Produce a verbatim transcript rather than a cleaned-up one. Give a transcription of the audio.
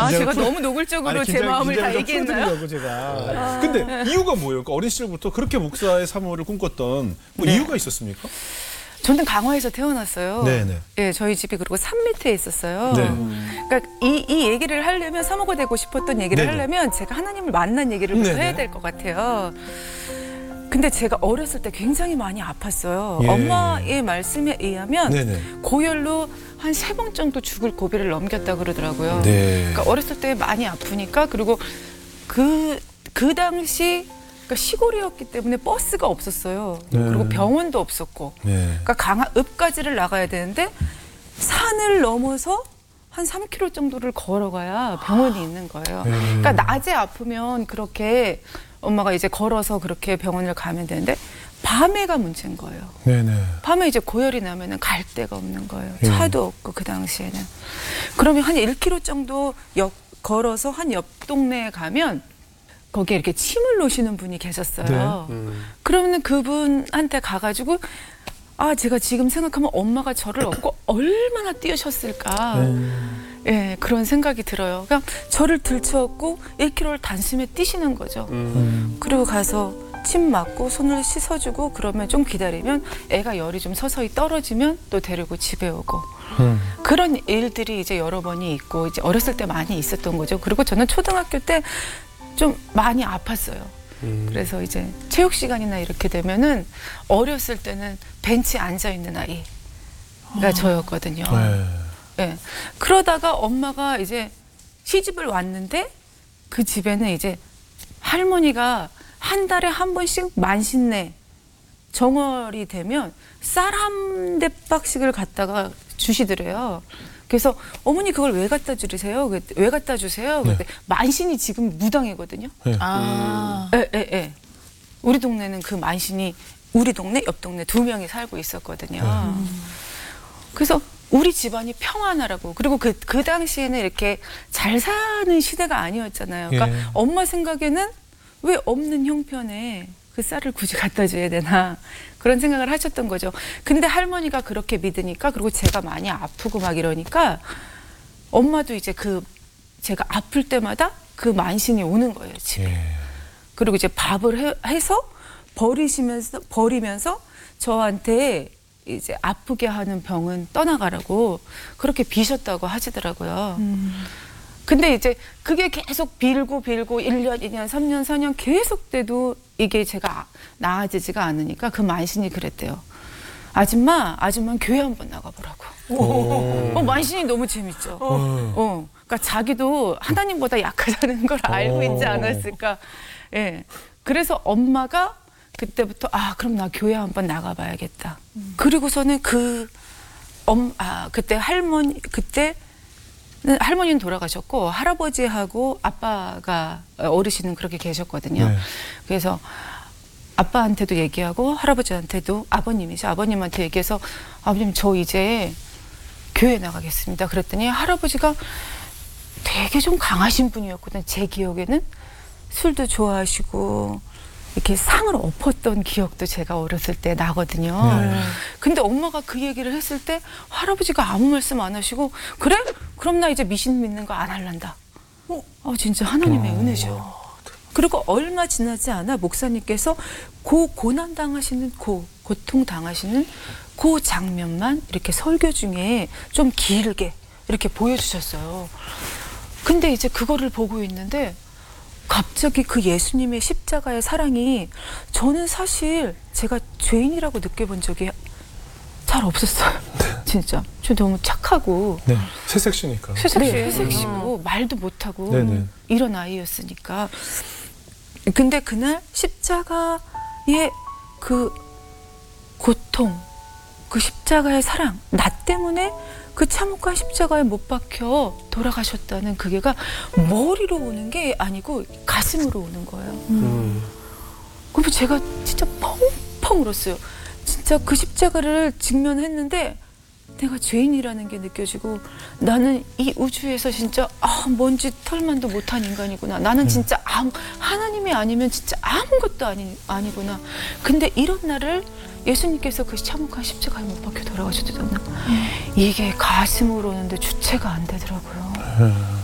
아, 긴장을 제가 풀- 너무 노골적으로 아니, 제 긴장- 마음을 다 긴장을 좀 얘기했나요? 풀어드리려고 제가. 근데 이유가 뭐예요? 그러니까 어린 시절부터 그렇게 목사의 사모를 꿈꿨던 뭐 네. 이유가 있었습니까? 저는 강화에서 태어났어요. 네네. 예, 저희 집이 그리고 산 밑에 있었어요. 네. 그러니까 이, 이 얘기를 하려면 사모가 되고 싶었던 얘기를 네네. 하려면 제가 하나님을 만난 얘기를 부터 네네. 해야 될 것 같아요. 근데 제가 어렸을 때 굉장히 많이 아팠어요. 예. 엄마의 말씀에 의하면 네네. 고열로 한 세 번 정도 죽을 고비를 넘겼다 그러더라고요. 네. 그러니까 어렸을 때 많이 아프니까 그리고 그, 그 당시 그러니까 시골이었기 때문에 버스가 없었어요. 네. 그리고 병원도 없었고. 네. 그러니까 강화 읍까지를 나가야 되는데 산을 넘어서 한 삼 킬로미터 정도를 걸어가야 병원이 있는 거예요. 네. 그러니까 낮에 아프면 그렇게 엄마가 이제 걸어서 그렇게 병원을 가면 되는데 밤에가 문제인 거예요. 네네. 밤에 이제 고열이 나면은 갈 데가 없는 거예요. 예. 차도 없고 그 당시에는. 그러면 한 일 킬로미터 정도 옆, 걸어서 한 옆 동네에 가면 거기에 이렇게 침을 놓으시는 분이 계셨어요. 네. 음. 그러면은 그분한테 가가지고 아 제가 지금 생각하면 엄마가 저를 얻고 얼마나 뛰으셨을까. 음. 예, 그런 생각이 들어요. 그냥 저를 들쳐업고 일 킬로미터를 단숨에 뛰시는 거죠. 음. 그리고 가서 침 맞고 손을 씻어주고 그러면 좀 기다리면 애가 열이 좀 서서히 떨어지면 또 데리고 집에 오고 음. 그런 일들이 이제 여러 번이 있고 이제 어렸을 때 많이 있었던 거죠. 그리고 저는 초등학교 때 좀 많이 아팠어요. 음. 그래서 이제 체육 시간이나 이렇게 되면은 어렸을 때는 벤치에 앉아 있는 아이가 저였거든요. 네. 예. 그러다가 엄마가 이제 시집을 왔는데 그 집에는 이제 할머니가 한 달에 한 번씩 만신내 정월이 되면 쌀 한 대박씩을 갖다가 주시더래요. 그래서 어머니 그걸 왜 갖다 주세요? 그랬더니 왜 갖다 주세요? 그랬더니 만신이 지금 무당이거든요. 네. 아. 예, 예, 예. 우리 동네는 그 만신이 우리 동네, 옆 동네 두 명이 살고 있었거든요. 그래서 우리 집안이 평안하라고. 그리고 그, 그 당시에는 이렇게 잘 사는 시대가 아니었잖아요. 그러니까 예. 엄마 생각에는 왜 없는 형편에 그 쌀을 굳이 갖다 줘야 되나 그런 생각을 하셨던 거죠. 근데 할머니가 그렇게 믿으니까 그리고 제가 많이 아프고 막 이러니까 엄마도 이제 그 제가 아플 때마다 그 만신이 오는 거예요, 집에. 예. 그리고 이제 밥을 해, 해서 버리시면서 버리면서 저한테 이제 아프게 하는 병은 떠나가라고 그렇게 비셨다고 하시더라고요. 음. 근데 이제 그게 계속 빌고 빌고 일 년, 이 년, 삼 년, 사 년 계속 돼도 이게 제가 나아지지가 않으니까 그 만신이 그랬대요. 아줌마, 아줌마는 교회 한번 나가보라고. 오. 어, 만신이 너무 재밌죠. 어. 어, 그러니까 자기도 하나님보다 약하다는 걸 알고 오. 있지 않았을까. 예. 그래서 엄마가 그때부터 아 그럼 나 교회 한번 나가봐야겠다. 음. 그리고서는 그 엄, 아 그때 할머니 그때 할머니는 돌아가셨고 할아버지하고 아빠가 어르신은 그렇게 계셨거든요. 네. 그래서 아빠한테도 얘기하고 할아버지한테도 아버님이죠. 아버님한테 얘기해서 아버님 저 이제 교회 나가겠습니다. 그랬더니 할아버지가 되게 좀 강하신 분이었거든요. 제 기억에는 술도 좋아하시고 이렇게 상을 엎었던 기억도 제가 어렸을 때 나거든요. 네. 근데 엄마가 그 얘기를 했을 때 할아버지가 아무 말씀 안 하시고 그래? 그럼 나 이제 미신 믿는 거 안 할란다. 어, 어 진짜 하나님의 어. 은혜죠. 그리고 얼마 지나지 않아 목사님께서 그 고난 당하시는 그 고통 당하시는 그 장면만 이렇게 설교 중에 좀 길게 이렇게 보여주셨어요. 근데 이제 그거를 보고 있는데 갑자기 그 예수님의 십자가의 사랑이 저는 사실 제가 죄인이라고 느껴본 적이 잘 없었어요. 진짜. 저 너무 착하고 네. 새색시니까. 회색시, 회색시고 말도 못하고 네네. 이런 아이였으니까. 근데 그날 십자가의 그 고통, 그 십자가의 사랑, 나 때문에 그 참혹한 십자가에 못 박혀 돌아가셨다는 그게가 머리로 오는 게 아니고 가슴으로 오는 거예요. 음. 그래서 제가 진짜 펑펑 울었어요. 진짜 그 십자가를 직면했는데 내가 죄인이라는 게 느껴지고 나는 이 우주에서 진짜 아, 먼지 털만도 못한 인간이구나. 나는 진짜 아무, 하나님이 아니면 진짜 아무것도 아니, 아니구나. 근데 이런 날을 예수님께서 그 참혹한 십자가에 못 박혀 돌아가셨다는 이게 가슴으로 오는데 주체가 안 되더라고요.